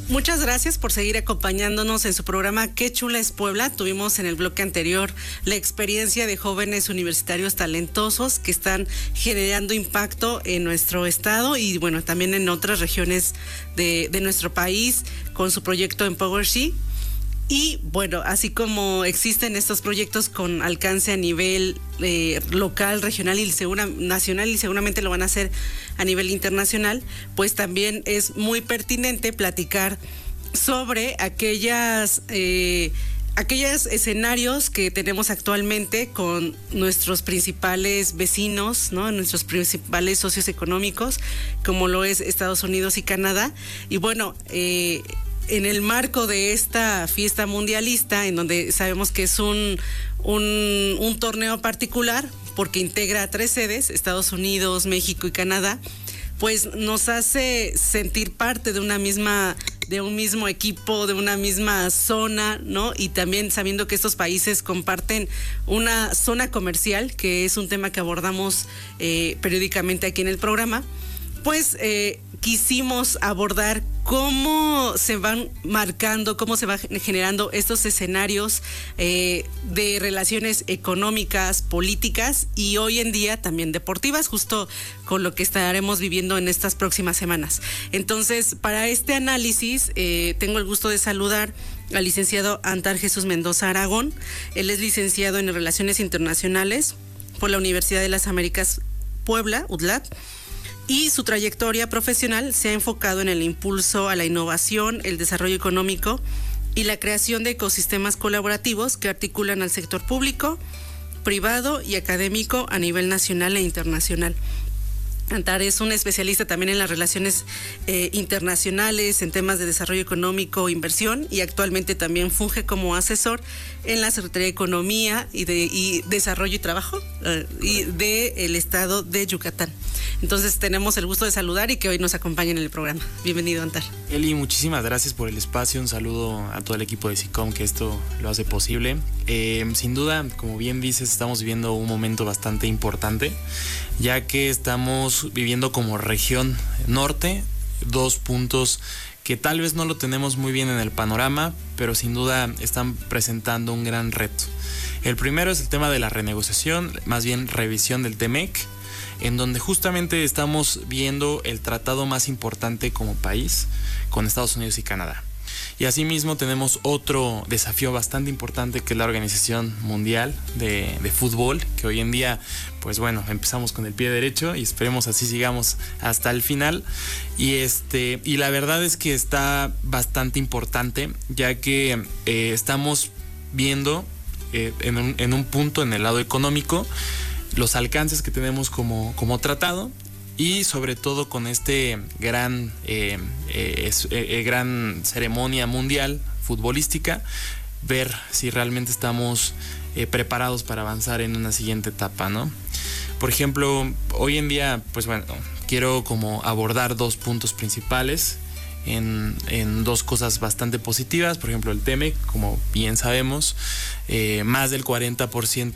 Muchas gracias por seguir acompañándonos en su programa Qué chula es Puebla. Tuvimos en el bloque anterior la experiencia de jóvenes universitarios talentosos que están generando impacto en nuestro estado y bueno, también en otras regiones de nuestro país con su proyecto EmpowerShe. Y bueno, así como existen estos proyectos con alcance a nivel local, regional y nacional, y seguramente lo van a hacer a nivel internacional, pues también es muy pertinente platicar sobre aquellos escenarios que tenemos actualmente con nuestros principales vecinos, ¿no? Nuestros principales socios económicos, como lo es Estados Unidos y Canadá. Y bueno, en el marco de esta fiesta mundialista, en donde sabemos que es un torneo particular, porque integra a 3 sedes, Estados Unidos, México y Canadá, pues nos hace sentir parte de un mismo equipo, de una misma zona, ¿no? Y también sabiendo que estos países comparten una zona comercial, que es un tema que abordamos periódicamente aquí en el programa, pues quisimos abordar cómo se van marcando, cómo se va generando estos escenarios de relaciones económicas, políticas y hoy en día también deportivas, justo con lo que estaremos viviendo en estas próximas semanas. Entonces, para este análisis, tengo el gusto de saludar al licenciado Antar Jesús Mendoza Aragón. Él es licenciado en Relaciones Internacionales por la Universidad de las Américas Puebla, UDLAP. Y su trayectoria profesional se ha enfocado en el impulso a la innovación, el desarrollo económico y la creación de ecosistemas colaborativos que articulan al sector público, privado y académico a nivel nacional e internacional. Antar es un especialista también en las relaciones internacionales, en temas de desarrollo económico, inversión, y actualmente también funge como asesor en la Secretaría de Economía y Desarrollo y Trabajo y del Estado de Yucatán. Entonces tenemos el gusto de saludar y que hoy nos acompañe en el programa. Bienvenido, Antar. Eli, muchísimas gracias por el espacio. Un saludo a todo el equipo de SICOM que esto lo hace posible. Sin duda, como bien dices, estamos viviendo un momento bastante importante, ya que estamos viviendo como región norte 2 puntos que tal vez no lo tenemos muy bien en el panorama, pero sin duda están presentando un gran reto. El primero es el tema de la renegociación, más bien revisión del TEMEC, en donde justamente estamos viendo el tratado más importante como país con Estados Unidos y Canadá. Y asimismo tenemos otro desafío bastante importante, que es la Organización Mundial de Fútbol, que hoy en día, pues bueno, empezamos con el pie derecho y esperemos así sigamos hasta el final. Y la verdad es que está bastante importante, ya que estamos viendo en un punto en el lado económico los alcances que tenemos como tratado, y sobre todo con este gran ceremonia mundial futbolística, ver si realmente estamos preparados para avanzar en una siguiente etapa, ¿no? Por ejemplo, hoy en día, pues bueno, quiero como abordar 2 puntos principales en 2 cosas bastante positivas. Por ejemplo, el TEMEC, como bien sabemos, más del 40%